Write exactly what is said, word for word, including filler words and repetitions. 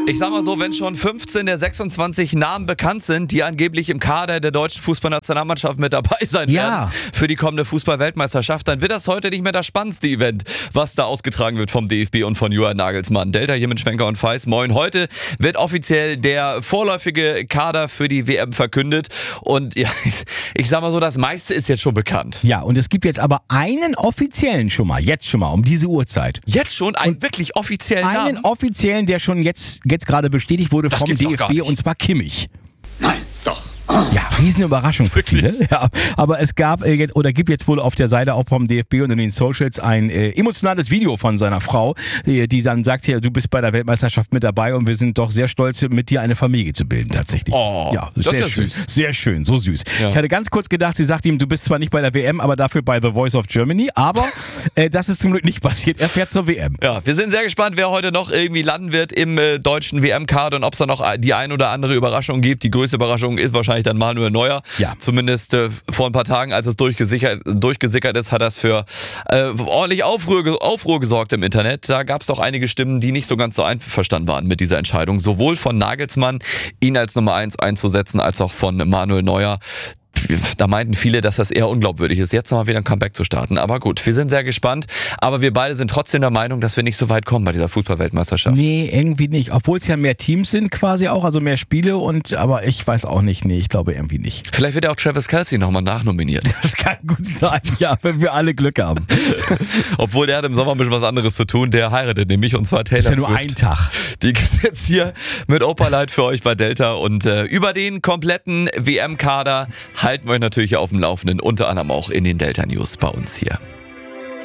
Ich sag mal so, wenn schon fünfzehn der sechsundzwanzig Namen bekannt sind, die angeblich im Kader der deutschen Fußballnationalmannschaft mit dabei sein Ja. werden für die kommende Fußball-Weltmeisterschaft, dann wird das heute nicht mehr das spannendste Event, was da ausgetragen wird vom D F B und von Julian Nagelsmann. Delta hier mit Schwenker und Feis. Moin. Heute wird offiziell der vorläufige Kader für die W M verkündet und ja, ich, ich sag mal so, das meiste ist jetzt schon bekannt. Ja, und es gibt jetzt aber einen offiziellen schon mal, jetzt schon mal, um diese Uhrzeit. Jetzt schon einen wirklich offiziellen Einen Namen? offiziellen, der schon jetzt, jetzt gerade bestätigt wurde Das vom gibt's doch D F gar B, nicht. und zwar Kimmich. Nein, doch. Ja, Riesenüberraschung für viele. Ja, aber es gab äh, jetzt, oder gibt jetzt wohl auf der Seite auch vom D F B und in den Socials ein äh, emotionales Video von seiner Frau, die, die dann sagt, ja, du bist bei der Weltmeisterschaft mit dabei und wir sind doch sehr stolz, mit dir eine Familie zu bilden tatsächlich. Oh, ja, das sehr ist ja schön. süß. Sehr schön, so süß. Ja. Ich hatte ganz kurz gedacht, sie sagt ihm, du bist zwar nicht bei der W M, aber dafür bei The Voice of Germany, aber äh, das ist zum Glück nicht passiert. Er fährt zur W M. Ja, wir sind sehr gespannt, wer heute noch irgendwie landen wird im äh, deutschen W M-Kader und ob es da noch die ein oder andere Überraschung gibt. Die größte Überraschung ist wahrscheinlich dann Manuel Neuer. Ja. Zumindest äh, vor ein paar Tagen, als es durchgesickert, durchgesickert ist, hat das für äh, ordentlich Aufruhr, Aufruhr gesorgt im Internet. Da gab es doch einige Stimmen, die nicht so ganz so einverstanden waren mit dieser Entscheidung. Sowohl von Nagelsmann, ihn als Nummer eins einzusetzen, als auch von Manuel Neuer. Da meinten viele, dass das eher unglaubwürdig ist, jetzt nochmal wieder ein Comeback zu starten. Aber gut, wir sind sehr gespannt. Aber wir beide sind trotzdem der Meinung, dass wir nicht so weit kommen bei dieser Fußball-Weltmeisterschaft. Nee, irgendwie nicht. Obwohl es ja mehr Teams sind quasi auch, also mehr Spiele, und aber ich weiß auch nicht, nee, ich glaube irgendwie nicht. Vielleicht wird ja auch Travis Kelce nochmal nachnominiert. Das kann gut sein, ja, wenn wir alle Glück haben. Obwohl der hat im Sommer ein bisschen was anderes zu tun. Der heiratet nämlich, und zwar Taylor Ist ja nur Swift. ein Tag. Die gibt's jetzt hier mit Opalite für euch bei Delta. Und äh, über den kompletten W M-Kader halten wir euch natürlich auf dem Laufenden. Unter anderem auch in den Delta News bei uns hier.